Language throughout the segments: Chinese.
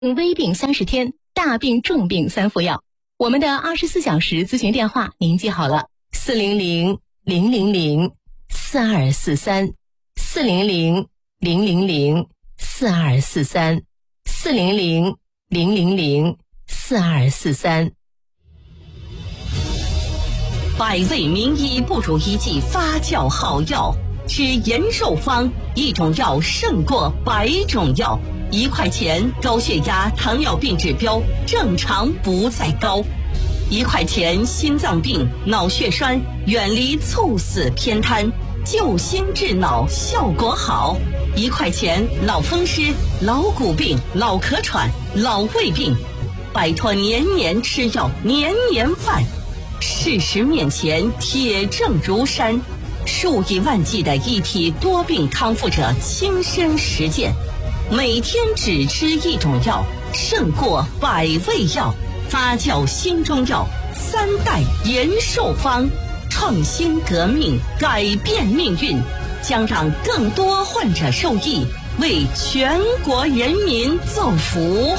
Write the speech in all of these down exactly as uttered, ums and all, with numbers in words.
微病三十天，大病重病三副药。我们的二十四小时咨询电话您记好了：四零零零零零四二四三，四零零零零零四二四三，四零零零零零四二四三。 百味名医不如一剂发酵好药，吃延寿方，一种药胜过百种药。一块钱，高血压、糖尿病指标正常不再高；一块钱，心脏病、脑血栓远离猝死偏瘫，救心治脑效果好；一块钱，老风湿、老骨病、老咳喘、老胃病，摆脱年年吃药、年年犯。事实面前，铁证如山，数以万计的一体多病康复者亲身实践。每天只吃一种药，胜过百味药。发酵新中药，三代延寿方，创新革命，改变命运，将让更多患者受益，为全国人民造福。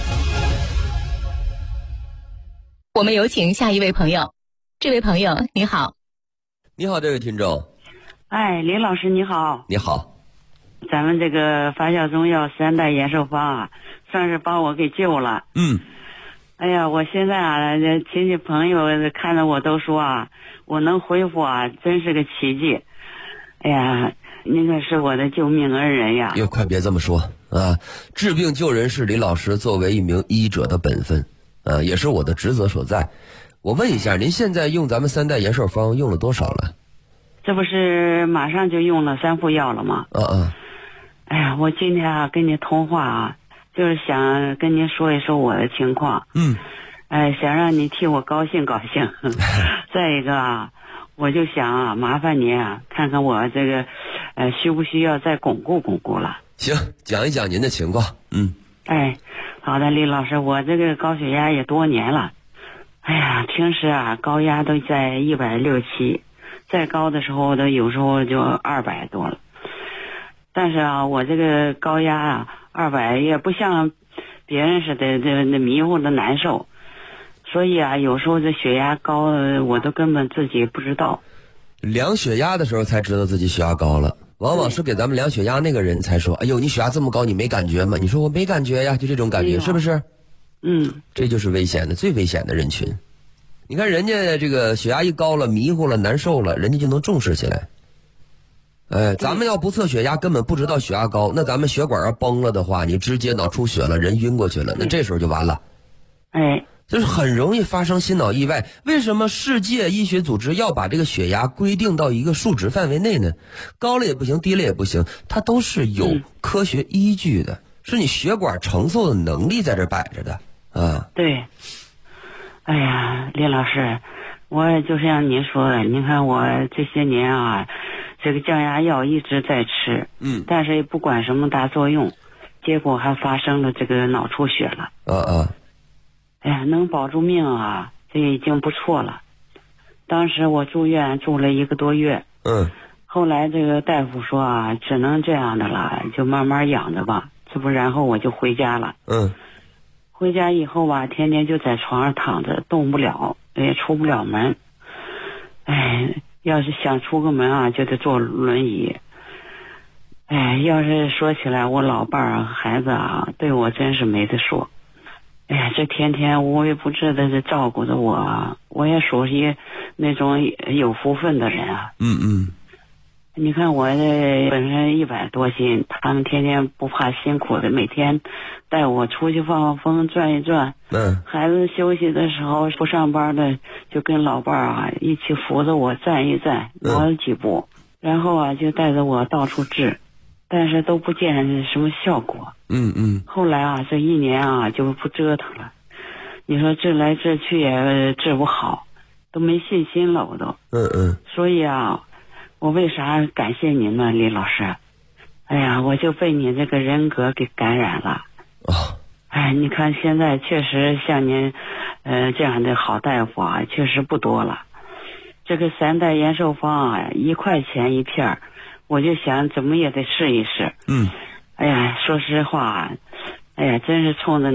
我们有请下一位朋友。这位朋友你好。 你好，这位听众。 哎，林老师你好。 你好。 咱们这个发酵中药三代延寿方啊，算是把我给救了。 嗯。 哎呀，我现在啊，亲戚朋友看着我都说啊，我能恢复啊，真是个奇迹。哎呀，您可是我的救命恩人呀！ 哟，快别这么说啊！治病救人是李老师作为一名医者的本分，呃、啊，也是我的职责所在。我问一下，您现在用咱们三代延寿方用了多少了？ 这不是马上就用了三副药了吗？ 嗯嗯。 哎呀，我今天啊跟你通话啊，就是想跟您说一说我的情况。 嗯。 哎，想让你替我高兴高兴。再一个啊，我就想啊，麻烦您啊，看看我这个，呃，需不需要再巩固巩固了？ 行，讲一讲您的情况。嗯。 哎，好的，李老师，我这个高血压也多年了。哎呀，平时啊高压都在一百六七，再高的时候都有时候就二百多了。但是啊，我这个高压啊二百也不像别人似的这那迷糊的难受，所以啊有时候这血压高我都根本自己不知道。 量血压的时候才知道自己血压高了，往往是给咱们量血压那个人才说，哎呦你血压这么高你没感觉吗？你说我没感觉呀，就这种感觉、哎、是不是？ 嗯， 这就是危险的，最危险的人群。你看人家这个血压一高了，迷糊了，难受了，人家就能重视起来。哎，咱们要不测血压，根本不知道血压高，那咱们血管要崩了的话，你直接脑出血了，人晕过去了，那这时候就完了。 哎， 就是很容易发生心脑意外。为什么世界医学组织要把这个血压规定到一个数值范围内呢？高了也不行，低了也不行，它都是有科学依据的。是你血管承受的能力在这摆着的啊。 对。哎呀，林老师，我也就像您说的，您看我这些年啊，这个降压药一直在吃， 嗯， 但是也不管什么大作用，结果还发生了这个脑出血了。 啊啊！ 哎呀，能保住命啊，这已经不错了。当时我住院住了一个多月， 嗯， 后来这个大夫说啊，只能这样的了，就慢慢养着吧。这不，然后我就回家了。 嗯， 回家以后吧，天天就在床上躺着，动不了，也出不了门。哎，要是想出个门啊，就得坐轮椅。哎，要是说起来，我老伴儿啊、孩子啊，对我真是没得说。哎呀，这天天无微不至的照顾着我，我也属于那种有福分的人啊。 嗯嗯。 你看我这本身一百多斤，他们天天不怕辛苦的，每天带我出去放放风，转一转。 嗯。孩子休息的时候不上班的，就跟老伴儿啊一起扶着我站一站，挪几步，嗯、然后啊就带着我到处治，但是都不见什么效果。 嗯嗯。 后来啊，这一年啊就不折腾了。你说治来治去也治不好，都没信心了，我都。 嗯嗯。 所以啊。我为啥感谢您呢，李老师？哎呀，我就被你这个人格给感染了。 哦。 哎，你看现在确实像您，呃，这样的好大夫啊，确实不多了。这个三代延寿方啊，一块钱一片，我就想怎么也得试一试。 嗯。 哎呀，说实话，哎呀，真是冲着。